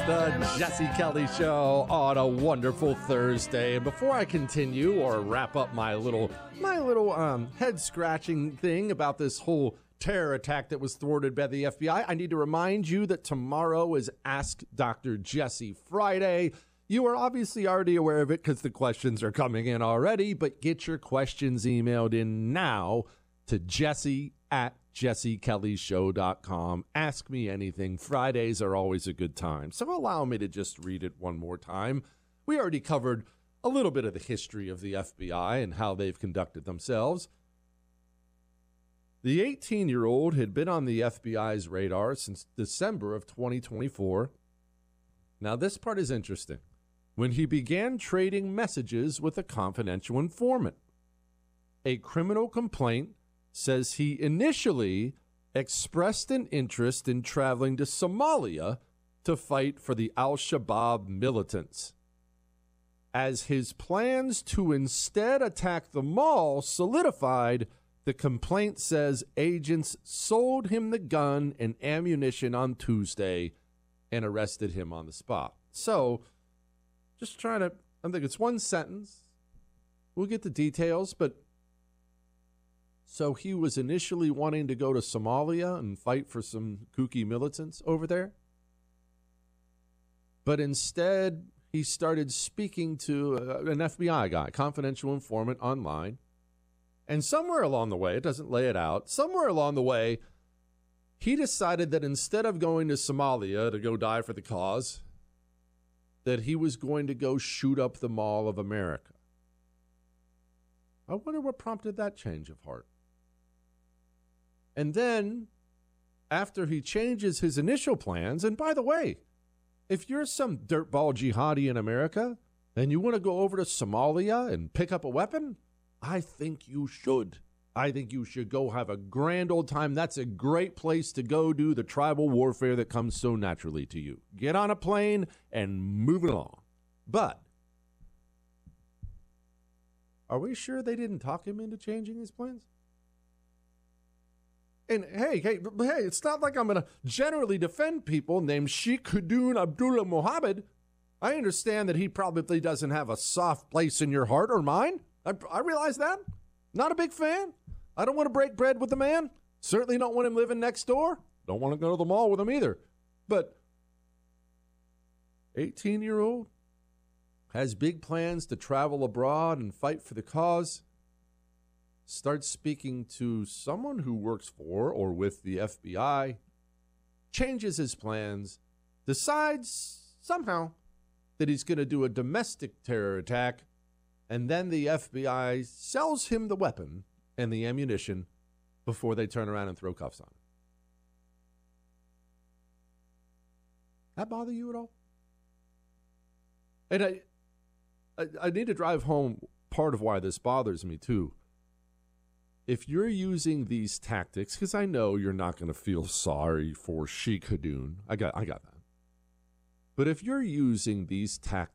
The Jesse Kelly Show on a wonderful Thursday. And before I continue or wrap up my little head scratching thing about this whole terror attack that was thwarted by the FBI, I need to remind you that tomorrow is Ask Dr. Jesse Friday. You are obviously already aware of it because the questions are coming in already, but get your questions emailed in now to jesse@jessekellyshow.com. Ask me anything. Fridays are always a good time. So allow me to just read it one more time. We already covered a little bit of the history of the FBI and how they've conducted themselves. The 18-year-old had been on the FBI's radar since December of 2024. Now, this part is interesting. When he began trading messages with a confidential informant. A criminal complaint says he initially expressed an interest in traveling to Somalia to fight for the al-Shabaab militants. As his plans to instead attack the mall solidified, the complaint says agents sold him the gun and ammunition on Tuesday and arrested him on the spot. So, just trying to, I think it's one sentence. We'll get the details, but so he was initially wanting to go to Somalia and fight for some kooky militants over there. But instead, he started speaking to an FBI guy, confidential informant online. And somewhere along the way, it doesn't lay it out, somewhere along the way, he decided that instead of going to Somalia to go die for the cause, that he was going to go shoot up the Mall of America. I wonder what prompted that change of heart. And then, after he changes his initial plans, and by the way, if you're some dirtball jihadi in America and you want to go over to Somalia and pick up a weapon, I think you should. I think you should go have a grand old time. That's a great place to go do the tribal warfare that comes so naturally to you. Get on a plane and move it along. But are we sure they didn't talk him into changing his plans? And hey, it's not like I'm going to generally defend people named Sheikh Khadoun Abdullah Mohammed. I understand that he probably doesn't have a soft place in your heart or mine. I realize that. Not a big fan. I don't want to break bread with the man. Certainly don't want him living next door. Don't want to go to the mall with him either. But 18-year-old has big plans to travel abroad and fight for the cause. Starts speaking to someone who works for or with the FBI. Changes his plans. Decides somehow that he's going to do a domestic terror attack. And then the FBI sells him the weapon and the ammunition before they turn around and throw cuffs on him. That bother you at all? And I need to drive home part of why this bothers me too. If you're using these tactics, because I know you're not going to feel sorry for Sheikh Khadoun. I got that. But if you're using these tactics